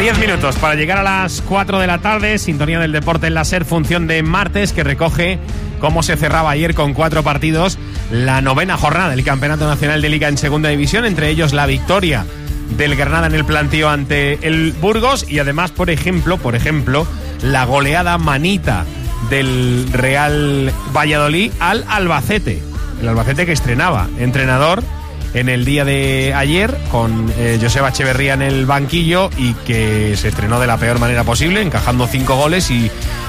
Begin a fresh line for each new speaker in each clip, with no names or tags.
10 minutos para llegar a las 4 de la tarde, sintonía del deporte en la SER, función de martes, que recoge cómo se cerraba ayer con 4 partidos la 9ª jornada del Campeonato Nacional de Liga en Segunda División, entre ellos la victoria del Granada en el plantío ante el Burgos y además, por ejemplo, la goleada manita del Real Valladolid al Albacete, el Albacete que estrenaba entrenador en el día de ayer con Joseba Echeverría en el banquillo y que se estrenó de la peor manera posible, encajando 5 goles y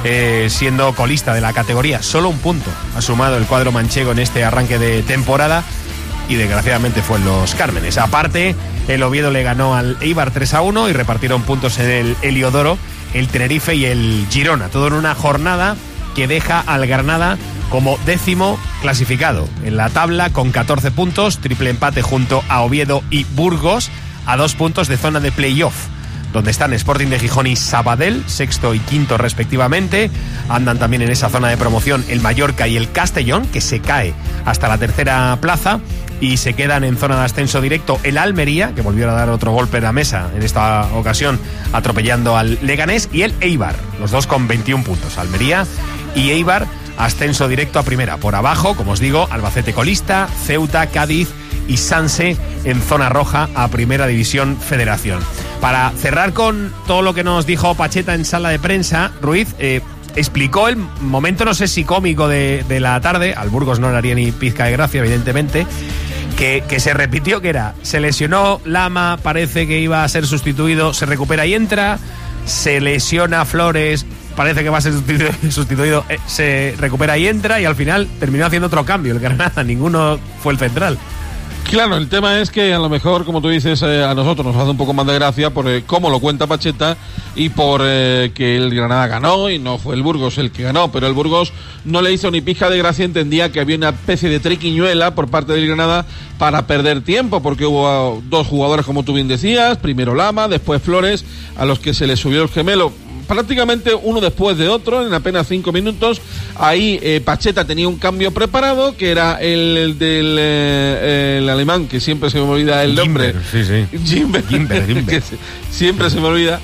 siendo colista de la categoría. Solo un punto ha sumado el cuadro manchego en este arranque de temporada y desgraciadamente fue en Los Cármenes. Aparte, el Oviedo le ganó al Eibar 3-1 y repartieron puntos en el Heliodoro el Tenerife y el Girona. Todo en una jornada que deja al Granada como 10º clasificado en la tabla con 14 puntos, triple empate junto a Oviedo y Burgos, a 2 puntos de zona de playoff, donde están Sporting de Gijón y Sabadell, 6º y 5º respectivamente. Andan también en esa zona de promoción el Mallorca y el Castellón, que se cae hasta la 3ª plaza, y se quedan en zona de ascenso directo el Almería, que volvió a dar otro golpe en la mesa, en esta ocasión atropellando al Leganés, y el Eibar, los dos con 21 puntos, Almería y Eibar, ascenso directo a primera. Por abajo, como os digo, Albacete colista, Ceuta, Cádiz y Sanse en zona roja a Primera División Federación. Para cerrar con todo lo que nos dijo Pacheta en sala de prensa, Ruiz explicó el momento, no sé si cómico, de la tarde. Al Burgos no le haría ni pizca de gracia, evidentemente, que se repitió, que era: se lesionó Lama, parece que iba a ser sustituido, se recupera y entra, se lesiona Flores, parece que va a ser sustituido, se recupera y entra, y al final terminó haciendo otro cambio el Granada, ninguno fue el central.
Claro, el tema es que a lo mejor, como tú dices, a nosotros nos hace un poco más de gracia por cómo lo cuenta Pacheta y por que el Granada ganó y no fue el Burgos el que ganó, pero el Burgos no le hizo ni pizca de gracia, entendía que había una especie de triquiñuela por parte del Granada para perder tiempo, porque hubo 2 jugadores, como tú bien decías, primero Lama, después Flores, a los que se les subió el gemelo, prácticamente uno después de otro, en apenas 5 minutos. Ahí Pacheta tenía un cambio preparado, que era el del el alemán, que siempre se me olvida el nombre. Gimber. Que siempre se me olvida.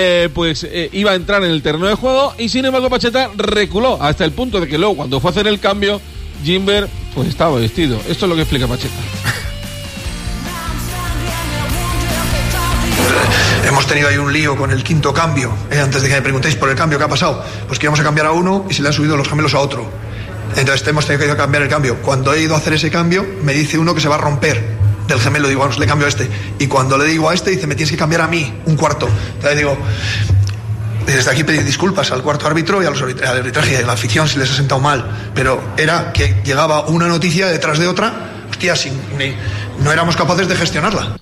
Iba a entrar en el terreno de juego, y sin embargo Pacheta reculó hasta el punto de que luego, cuando fue a hacer el cambio, Gimber pues estaba vestido. Esto es lo que explica Pacheta.
Hemos tenido ahí un lío con el 5º cambio, antes de que me preguntéis por el cambio que ha pasado, pues que íbamos a cambiar a uno y se le han subido los gemelos a otro. Entonces hemos tenido que cambiar el cambio. Cuando he ido a hacer ese cambio, me dice uno que se va a romper del gemelo, digo, vamos, le cambio a este. Y cuando le digo a este, dice, me tienes que cambiar a mí, un cuarto. Entonces digo, desde aquí pedir disculpas al cuarto árbitro y al arbitraje y a la afición si les ha sentado mal, pero era que llegaba una noticia detrás de otra, hostia, no éramos capaces de gestionarla.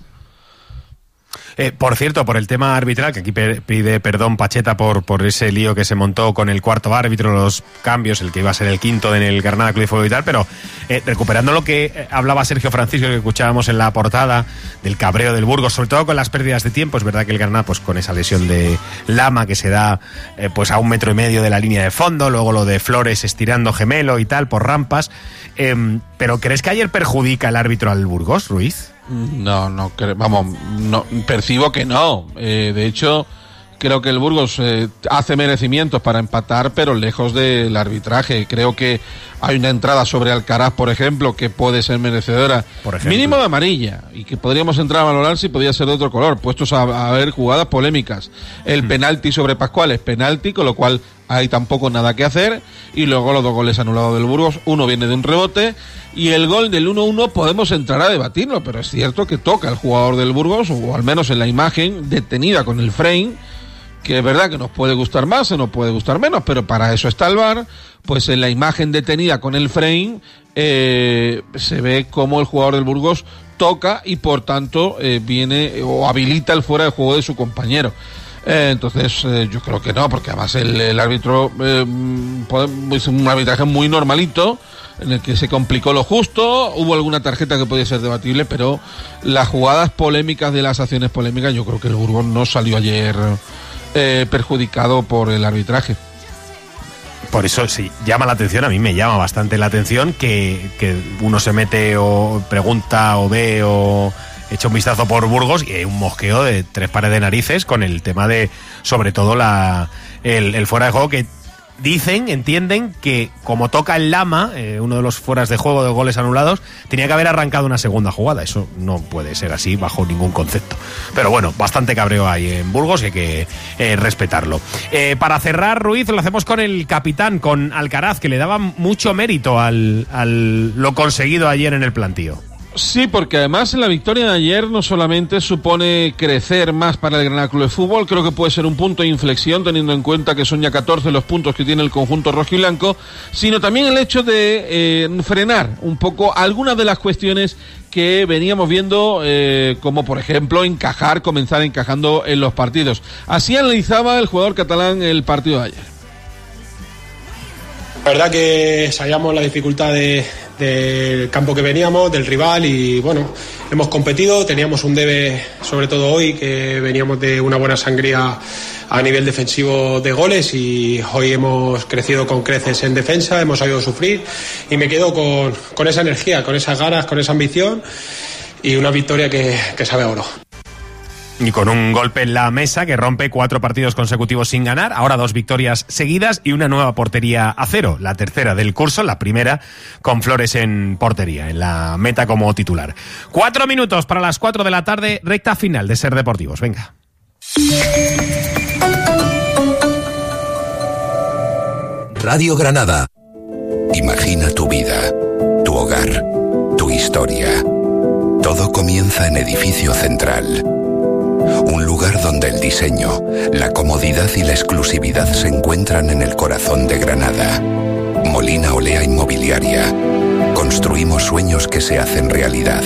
Por cierto, por el tema arbitral, que aquí pide perdón Pacheta por ese lío que se montó con el cuarto árbitro, los cambios, el que iba a ser el 5º en el Granada Club de Fútbol y tal, pero recuperando lo que hablaba Sergio Francisco, que escuchábamos en la portada, del cabreo del Burgos, sobre todo con las pérdidas de tiempo. Es verdad que el Granada, pues con esa lesión de Lama, que se da pues a 1,5 metros de la línea de fondo, luego lo de Flores estirando gemelo y tal, por rampas, pero ¿crees que ayer perjudica el árbitro al Burgos, Ruiz?
No, percibo que no. De hecho, creo que el Burgos hace merecimientos para empatar, pero lejos del arbitraje. Creo que hay una entrada sobre Alcaraz, por ejemplo, que puede ser merecedora, mínimo de amarilla, y que podríamos entrar a valorar si podía ser de otro color, puestos a ver jugadas polémicas. El penalti sobre Pascual es penalti, con lo cual hay tampoco nada que hacer, y luego los 2 goles anulados del Burgos, uno viene de un rebote, y el gol del 1-1 podemos entrar a debatirlo, pero es cierto que toca al jugador del Burgos, o al menos en la imagen detenida con el frame, que es verdad que nos puede gustar más o nos puede gustar menos, pero para eso está el VAR. Pues en la imagen detenida con el frame se ve cómo el jugador del Burgos toca y por tanto viene o habilita el fuera de juego de su compañero. Entonces yo creo que no, porque además el árbitro es un arbitraje muy normalito, en el que se complicó lo justo, hubo alguna tarjeta que podía ser debatible, pero las jugadas polémicas de las acciones polémicas, yo creo que el Burgos no salió ayer perjudicado por el arbitraje.
Por eso sí, llama la atención, a mí me llama bastante la atención que uno se mete o pregunta o ve o echa un vistazo por Burgos y hay un mosqueo de 3 pares de narices con el tema de, sobre todo, el fuera de juego, que entienden que como toca el Lama, uno de los fueras de juego de goles anulados, tenía que haber arrancado una segunda jugada. Eso no puede ser así bajo ningún concepto. Pero bueno, bastante cabreo hay en Burgos y hay que respetarlo. Para cerrar, Ruiz, lo hacemos con el capitán, con Alcaraz, que le daba mucho mérito al lo conseguido ayer en el plantío.
Sí, porque además la victoria de ayer no solamente supone crecer más para el Granada Club de Fútbol, creo que puede ser un punto de inflexión teniendo en cuenta que son ya 14 los puntos que tiene el conjunto rojiblanco, sino también el hecho de frenar un poco algunas de las cuestiones que veníamos viendo, como por ejemplo comenzar encajando en los partidos. Así analizaba el jugador catalán el partido de ayer.
La verdad que sabíamos la dificultad del campo que veníamos, del rival, y bueno, hemos competido, teníamos un debe, sobre todo hoy, que veníamos de una buena sangría a nivel defensivo de goles, y hoy hemos crecido con creces en defensa, hemos sabido sufrir, y me quedo con esa energía, con esas ganas, con esa ambición, y una victoria que sabe a oro.
Y con un golpe en la mesa que rompe 4 partidos consecutivos sin ganar, ahora 2 victorias seguidas y una nueva portería a 0, la tercera del curso, la primera con Flores en portería, en la meta como titular. 4 minutos para las 4 de la tarde, recta final de Ser Deportivos, venga.
Radio Granada. Imagina tu vida, tu hogar, tu historia. Todo comienza en Edificio Central. Un lugar donde el diseño, la comodidad y la exclusividad se encuentran en el corazón de Granada. Molina Olea Inmobiliaria. Construimos sueños que se hacen realidad.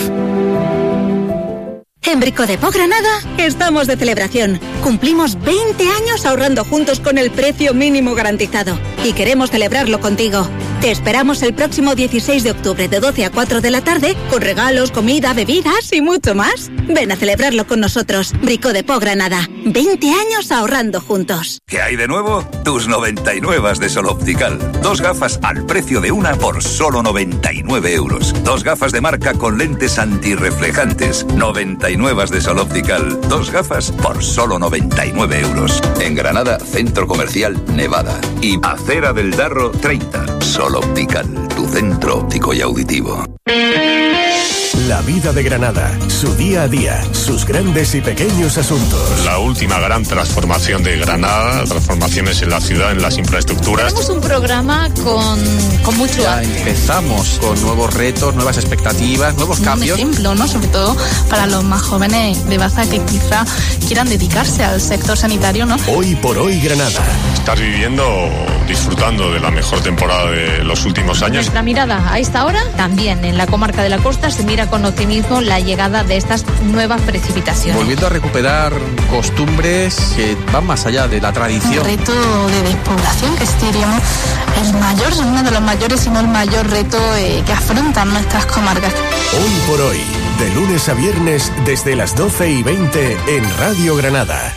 En Brico Depot Granada estamos de celebración. Cumplimos 20 años ahorrando juntos con el precio mínimo garantizado. Y queremos celebrarlo contigo. Te esperamos el próximo 16 de octubre de 12 a 4 de la tarde con regalos, comida, bebidas y mucho más. Ven a celebrarlo con nosotros. Brico Depot Granada. 20 años ahorrando juntos.
¿Qué hay de nuevo? Tus 99 de Sol Optical. 2 gafas al precio de una por solo 99 euros. 2 gafas de marca con lentes antirreflejantes. 99 de Sol Optical. 2 gafas por solo 99 euros. En Granada, Centro Comercial Nevada. Y Acera del Darro 30. Sol Optical, tu centro óptico y auditivo.
La vida de Granada, su día a día, sus grandes y pequeños asuntos.
La última gran transformación de Granada, transformaciones en la ciudad, en las infraestructuras.
Tenemos un programa con mucho
ya empezamos con nuevos retos, nuevas expectativas, nuevos cambios.
Un ejemplo, ¿no? Sobre todo para los más jóvenes de Baza que quizá quieran dedicarse al sector sanitario, ¿no?
Hoy por hoy Granada.
Estás viviendo, disfrutando de la mejor temporada de los últimos años.
Nuestra mirada a esta hora, también en la comarca de la Costa, se mira con optimismo la llegada de estas nuevas precipitaciones.
Volviendo a recuperar costumbres que van más allá de la tradición.
El reto de despoblación, que diríamos el mayor, uno de los mayores, si no el mayor reto que afrontan nuestras comarcas.
Hoy por hoy, de lunes a viernes desde las 12:20 en Radio Granada.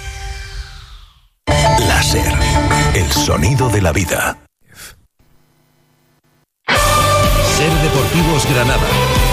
Láser, el sonido de la vida. Ser Deportivos Granada.